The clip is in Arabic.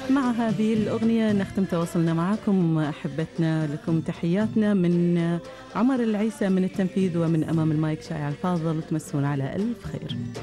مع هذه الأغنية نختم تواصلنا معكم أحبتنا. لكم تحياتنا من عمر العيسى من التنفيذ، ومن أمام المايك شائع الفاضل. تمسون على ألف خير.